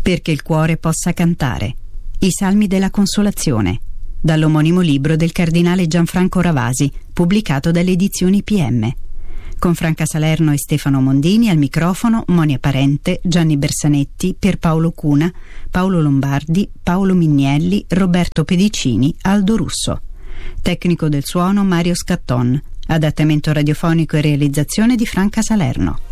perché il cuore possa cantare. I Salmi della Consolazione, dall'omonimo libro del cardinale Gianfranco Ravasi, pubblicato dalle edizioni PM. Con Franca Salerno e Stefano Mondini al microfono, Monia Parente, Gianni Bersanetti, Pierpaolo Cuna, Paolo Lombardi, Paolo Minielli, Roberto Pedicini, Aldo Russo. Tecnico del suono Mario Scatton. Adattamento radiofonico e realizzazione di Franca Salerno.